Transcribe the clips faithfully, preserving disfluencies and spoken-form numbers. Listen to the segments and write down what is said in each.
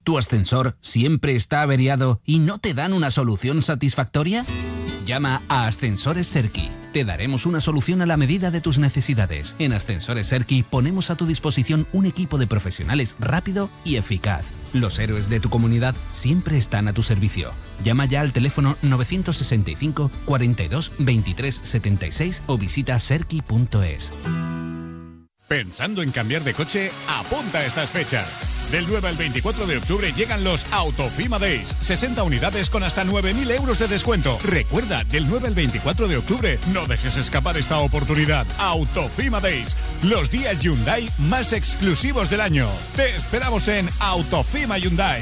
¿Tu ascensor siempre está averiado y no te dan una solución satisfactoria? Llama a Ascensores Serki. Te daremos una solución a la medida de tus necesidades. En Ascensores Serki ponemos a tu disposición un equipo de profesionales rápido y eficaz. Los héroes de tu comunidad siempre están a tu servicio. Llama ya al teléfono novecientos sesenta y cinco, cuarenta y dos, veintitrés, setenta y seis o visita serki punto es. ¿Pensando en cambiar de coche? Apunta a estas fechas. Del nueve al veinticuatro de octubre llegan los Autofima Days. sesenta unidades con hasta nueve mil euros de descuento. Recuerda, del nueve al veinticuatro de octubre, no dejes escapar esta oportunidad. Autofima Days, los días Hyundai más exclusivos del año. Te esperamos en Autofima Hyundai.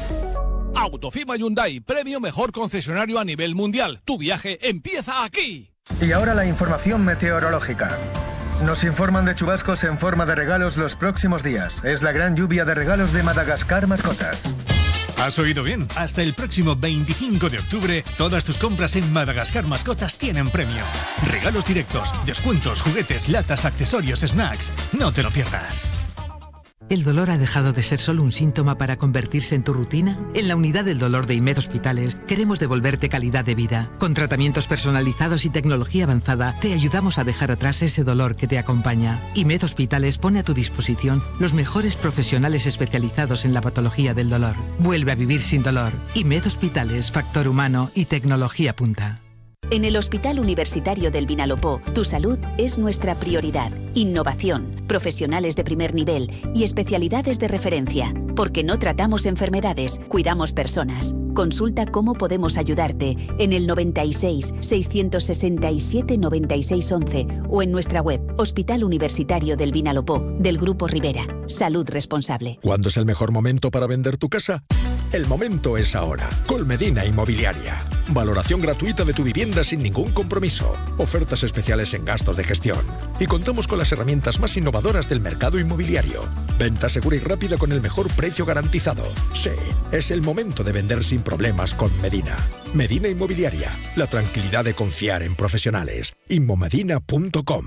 Autofima Hyundai, premio mejor concesionario a nivel mundial. Tu viaje empieza aquí. Y ahora la información meteorológica. Nos informan de chubascos en forma de regalos los próximos días. Es la gran lluvia de regalos de Madagascar Mascotas. ¿Has oído bien? Hasta el próximo veinticinco de octubre, todas tus compras en Madagascar Mascotas tienen premio. Regalos directos, descuentos, juguetes, latas, accesorios, snacks. No te lo pierdas. ¿El dolor ha dejado de ser solo un síntoma para convertirse en tu rutina? En la unidad del dolor de IMED Hospitales queremos devolverte calidad de vida. Con tratamientos personalizados y tecnología avanzada, te ayudamos a dejar atrás ese dolor que te acompaña. IMED Hospitales pone a tu disposición los mejores profesionales especializados en la patología del dolor. Vuelve a vivir sin dolor. IMED Hospitales, factor humano y tecnología punta. En el Hospital Universitario del Vinalopó, tu salud es nuestra prioridad. Innovación, profesionales de primer nivel y especialidades de referencia. Porque no tratamos enfermedades, cuidamos personas. Consulta cómo podemos ayudarte en el noventa y seis, seiscientos sesenta y siete, noventa y seis once o en nuestra web Hospital Universitario del Vinalopó, del Grupo Rivera. Salud responsable. ¿Cuándo es el mejor momento para vender tu casa? El momento es ahora. Colmedina Inmobiliaria. Valoración gratuita de tu vivienda sin ningún compromiso. Ofertas especiales en gastos de gestión. Y contamos con las herramientas más innovadoras del mercado inmobiliario. Venta segura y rápida con el mejor precio garantizado. Sí, es el momento de vender sin problemas con Medina. Medina Inmobiliaria. La tranquilidad de confiar en profesionales. Inmomedina punto com.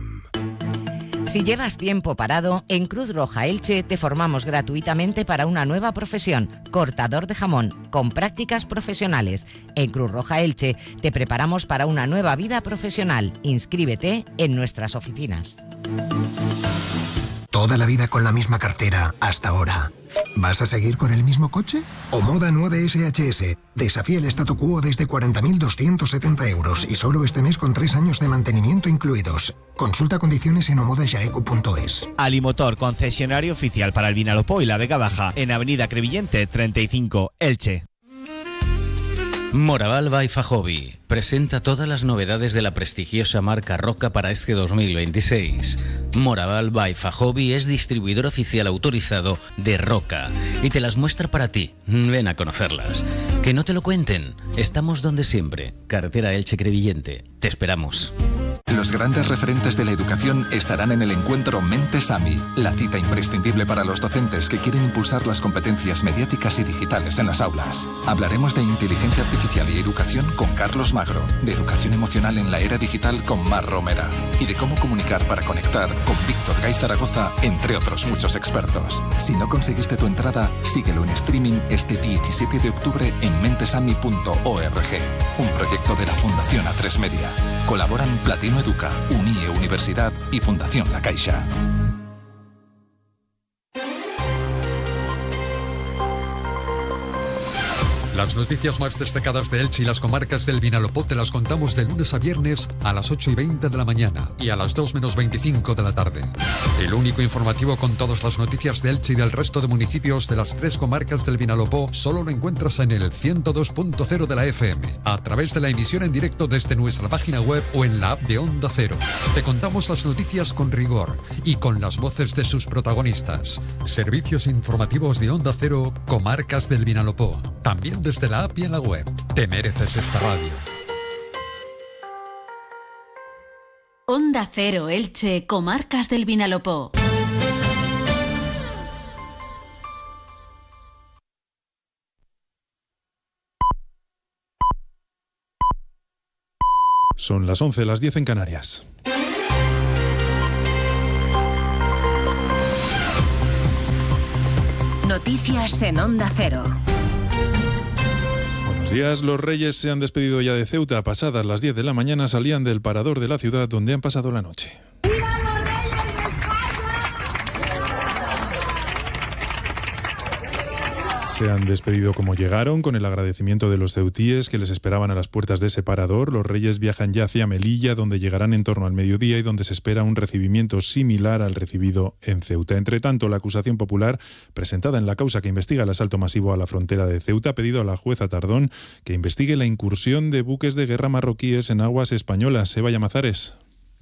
Si llevas tiempo parado, en Cruz Roja Elche te formamos gratuitamente para una nueva profesión, cortador de jamón, con prácticas profesionales. En Cruz Roja Elche te preparamos para una nueva vida profesional. Inscríbete en nuestras oficinas. Toda la vida con la misma cartera hasta ahora. ¿Vas a seguir con el mismo coche? Omoda nueve S H S. Desafía el statu quo desde cuarenta mil doscientos setenta euros y solo este mes con tres años de mantenimiento incluidos. Consulta condiciones en omoda yaeco punto es. Alimotor, concesionario oficial para el Vinalopó y la Vega Baja, en Avenida Crevillente treinta y cinco, Elche. Moraval by Fajobi presenta todas las novedades de la prestigiosa marca Roca para este dos mil veintiséis. Moraval by Fajobi es distribuidor oficial autorizado de Roca y te las muestra para ti. Ven a conocerlas. Que no te lo cuenten. Estamos donde siempre. Carretera Elche Crevillente. Te esperamos. Los grandes referentes de la educación estarán en el encuentro Mentes AMI, la cita imprescindible para los docentes que quieren impulsar las competencias mediáticas y digitales en las aulas. Hablaremos de inteligencia artificial y educación con Carlos Magro, de educación emocional en la era digital con Mar Romera y de cómo comunicar para conectar con Víctor Gay Zaragoza, entre otros muchos expertos. Si no conseguiste tu entrada, síguelo en streaming este diecisiete de octubre en mentesami punto org, un proyecto de la Fundación A tres Media. Colaboran Platino Educa, Unie Universidad y Fundación La Caixa. Las noticias más destacadas de Elche y las comarcas del Vinalopó te las contamos de lunes a viernes a las ocho y veinte de la mañana y a las dos menos veinticinco de la tarde. El único informativo con todas las noticias de Elche y del resto de municipios de las tres comarcas del Vinalopó solo lo encuentras en el ciento dos punto cero de la F M, a través de la emisión en directo desde nuestra página web o en la app de Onda Cero. Te contamos las noticias con rigor y con las voces de sus protagonistas. Servicios informativos de Onda Cero, comarcas del Vinalopó. También desde la app y en la web. Te mereces esta radio. Onda Cero Elche, comarcas del Vinalopó. Son las once, las diez en Canarias. Noticias en Onda Cero. Buenos días. Los Reyes se han despedido ya de Ceuta. Pasadas las diez de la mañana salían del parador de la ciudad donde han pasado la noche. Se han despedido como llegaron, con el agradecimiento de los ceutíes que les esperaban a las puertas de ese parador. Los Reyes viajan ya hacia Melilla, donde llegarán en torno al mediodía y donde se espera un recibimiento similar al recibido en Ceuta. Entre tanto, la acusación popular presentada en la causa que investiga el asalto masivo a la frontera de Ceuta ha pedido a la jueza Tardón que investigue la incursión de buques de guerra marroquíes en aguas españolas. Eva Llamazares.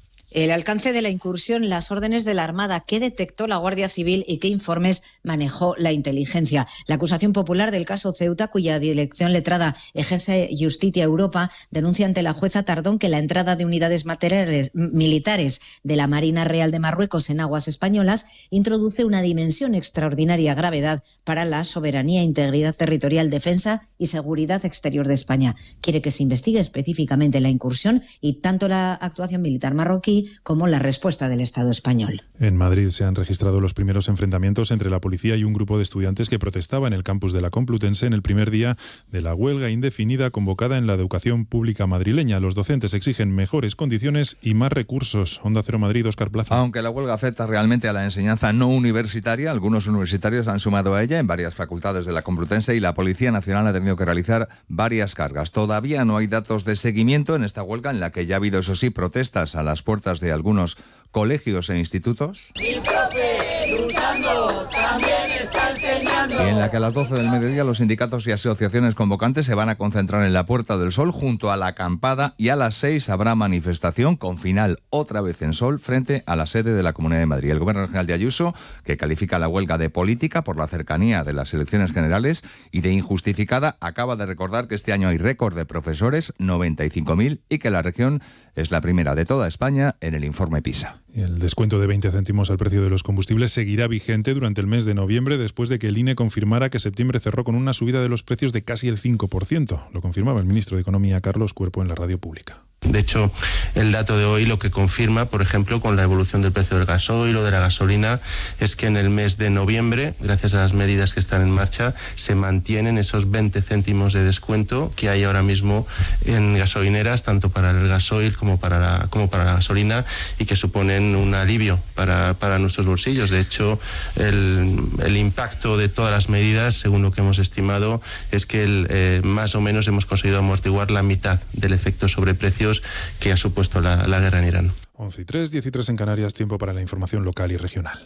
El alcance de la incursión, las órdenes de la Armada, qué detectó la Guardia Civil y qué informes manejó la inteligencia. La acusación popular del caso Ceuta, cuya dirección letrada ejerce Justicia Europa, denuncia ante la jueza Tardón que la entrada de unidades materiales, militares de la Marina Real de Marruecos en aguas españolas introduce una dimensión extraordinaria gravedad para la soberanía, integridad territorial, defensa y seguridad exterior de España. Quiere que se investigue específicamente la incursión y tanto la actuación militar marroquí como la respuesta del Estado español. En Madrid se han registrado los primeros enfrentamientos entre la policía y un grupo de estudiantes que protestaba en el campus de la Complutense en el primer día de la huelga indefinida convocada en la educación pública madrileña. Los docentes exigen mejores condiciones y más recursos. Onda Cero Madrid, Óscar Plaza. Aunque la huelga afecta realmente a la enseñanza no universitaria, algunos universitarios han sumado a ella en varias facultades de la Complutense y la Policía Nacional ha tenido que realizar varias cargas. Todavía no hay datos de seguimiento en esta huelga, en la que ya ha habido, eso sí, protestas a las puertas de algunos colegios e institutos. Mi profe, luchando, también está enseñando. Y en la que a las doce del mediodía los sindicatos y asociaciones convocantes se van a concentrar en la Puerta del Sol junto a la acampada, y a las seis habrá manifestación con final otra vez en Sol frente a la sede de la Comunidad de Madrid. El Gobierno Regional de Ayuso, que califica la huelga de política por la cercanía de las elecciones generales y de injustificada, acaba de recordar que este año hay récord de profesores, noventa y cinco mil, y que la región es la primera de toda España en el informe PISA. El descuento de veinte céntimos al precio de los combustibles seguirá vigente durante el mes de noviembre, después de que el I N E confirmara que septiembre cerró con una subida de los precios de casi el cinco por ciento. Lo confirmaba el ministro de Economía, Carlos Cuerpo, en la radio pública. De hecho, el dato de hoy lo que confirma, por ejemplo, con la evolución del precio del gasoil o de la gasolina, es que en el mes de noviembre, gracias a las medidas que están en marcha, se mantienen esos veinte céntimos de descuento que hay ahora mismo en gasolineras, tanto para el gasoil como para la, como para la gasolina, y que suponen un alivio para, para nuestros bolsillos. De hecho, el, el impacto de todas las medidas, según lo que hemos estimado, es que el, eh, más o menos hemos conseguido amortiguar la mitad del efecto sobre precios que ha supuesto la, la guerra en Irán. once y tres, diez y tres en Canarias, tiempo para la información local y regional.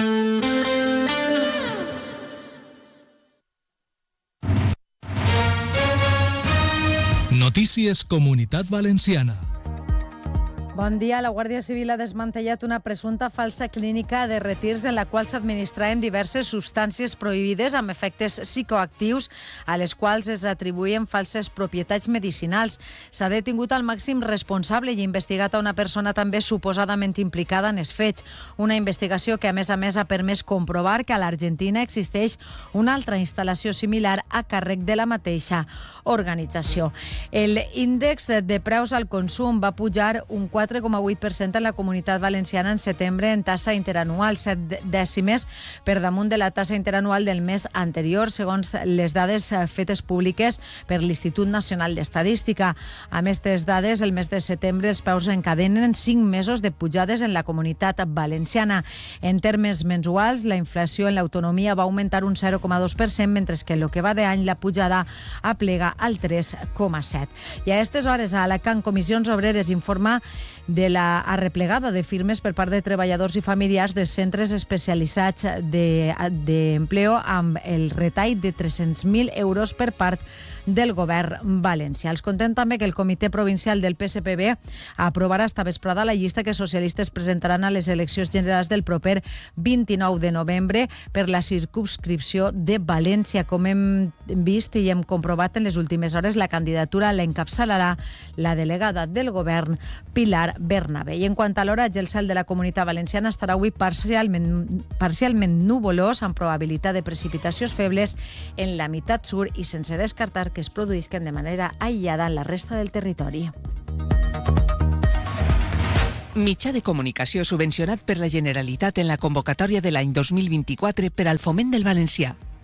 Notícies Comunitat Valenciana. Bon dia. La Guàrdia Civil ha desmantellat una presumpta falsa clínica de retirs en la qual s'administraven diverses substàncies prohibides amb efectes psicoactius, a les quals es atribuïen falses propietats medicinals. S'ha detingut al màxim responsable i investigat a una persona també suposadament implicada en els fets. Una investigació que, a més a més, ha permès comprovar que a l'Argentina existeix una altra instal·lació similar a càrrec de la mateixa organització. El índex de preus al consum va pujar un quatre coma vuit per cent en la Comunitat Valenciana en setembre en tassa interanual, set dècimes per damunt de la tassa interanual del mes anterior, segons les dades fetes públiques per l'Institut Nacional d'Estadística. Amb aquestes dades, el mes de setembre els preus encadenen cinc mesos de pujades en la Comunitat Valenciana. En termes mensuals, la inflació en l'autonomia va augmentar un zero coma dos per cent, mentre que en el que va d'any la pujada aplega al tres coma set. I a aquestes hores, a Alacant, Comissions Obreres informa de la arreplegada de firmes per part de treballadors i familiars de centres especialitzats d'empleo de, amb el retall de tres-cents mil euros per part del govern valencià. Els contem també que el Comitè Provincial del P S P B aprovarà esta vesprada la llista que socialistes presentaran a les eleccions generals del proper vint-i-nou de novembre per la circumscripció de València. Com hem vist i hem comprovat en les últimes hores, la candidatura l'encapçalarà la delegada del govern, Pilar Bernabé. I en quant a l'oratge, el cel de la Comunitat Valenciana estarà avui parcialment, parcialment nuvolós, amb probabilitat de precipitacions febles en la meitat sur i sense descartar que es produïsquen de manera aïllada en la resta del territori. Mitjà de comunicació subvencionat per la Generalitat en la convocatòria de l'any dos mil vint-i-quatre per al foment del valencià.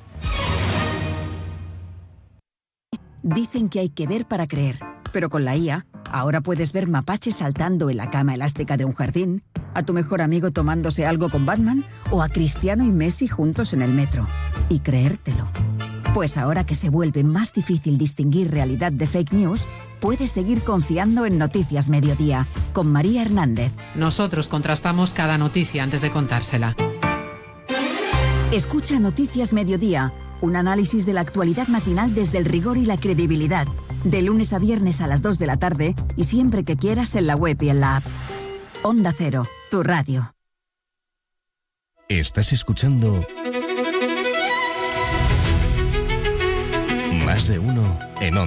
Dicen que hay que ver para creer, pero con la I A, ahora puedes ver mapaches saltando en la cama elástica de un jardín, a tu mejor amigo tomándose algo con Batman o a Cristiano y Messi juntos en el metro. Y creértelo. Pues ahora que se vuelve más difícil distinguir realidad de fake news, puedes seguir confiando en Noticias Mediodía, con María Hernández. Nosotros contrastamos cada noticia antes de contársela. Escucha Noticias Mediodía, un análisis de la actualidad matinal desde el rigor y la credibilidad. De lunes a viernes a las dos de la tarde y siempre que quieras en la web y en la app. Onda Cero, tu radio. Estás escuchando Más de Uno en Onda.